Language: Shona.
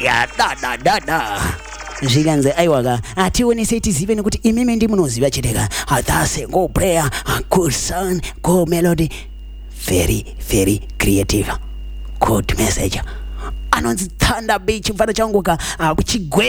ya da zvikanzi aiwaka tionese tizive nekuti imimi ndimunoziva chiteka. Thus go prayer, good sound, go melody, very creative, good message. Anonzi Thunder Beach mfana changu ka kuchigwe